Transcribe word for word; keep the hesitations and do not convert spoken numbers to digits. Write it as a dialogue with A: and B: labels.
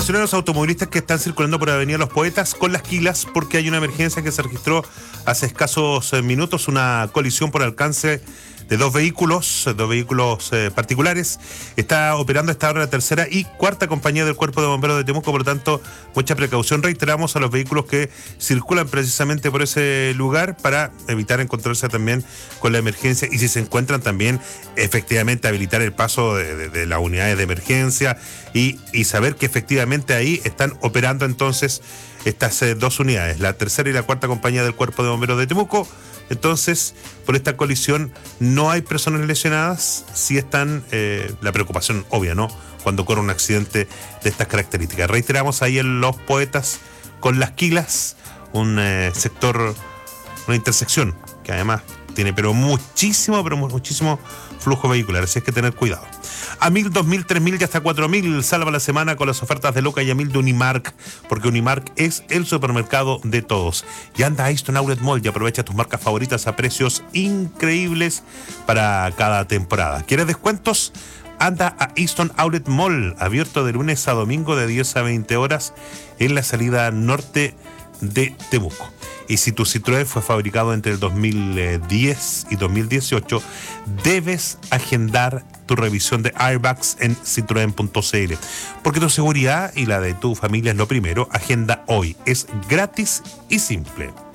A: Atención a los automovilistas que están circulando por Avenida Los Poetas con las quilas porque hay una emergencia que se registró hace escasos minutos, una colisión por alcance de dos vehículos, dos vehículos eh, particulares. Está operando a esta hora la tercera y cuarta compañía del Cuerpo de Bomberos de Temuco, por lo tanto, mucha precaución. Reiteramos a los vehículos que circulan precisamente por ese lugar para evitar encontrarse también con la emergencia y si se encuentran también, efectivamente, habilitar el paso de, de, de las unidades de emergencia y, y saber que efectivamente ahí están operando entonces estas eh, dos unidades, la tercera y la cuarta compañía del Cuerpo de Bomberos de Temuco. Entonces, por esta colisión no hay personas lesionadas, sí están, eh, la preocupación obvia, ¿no?, cuando ocurre un accidente de estas características. Reiteramos ahí en Los Poetas con las quilas, un eh, sector, una intersección que además tiene pero muchísimo, pero muchísimo flujo vehicular, así es que tener cuidado. A mil, dos mil, tres mil y hasta cuatro mil, salva la semana con las ofertas de Loca y a mil de Unimark, porque Unimark es el supermercado de todos. Y anda a Easton Outlet Mall y aprovecha tus marcas favoritas a precios increíbles para cada temporada. ¿Quieres descuentos? Anda a Easton Outlet Mall, abierto de lunes a domingo de diez a veinte horas en la salida norte de Temuco. Y si tu Citroën fue fabricado entre el dos mil diez y dos mil dieciocho, debes agendar tu revisión de airbags en citroen punto c l. Porque tu seguridad y la de tu familia es lo primero. Agenda hoy. Es gratis y simple.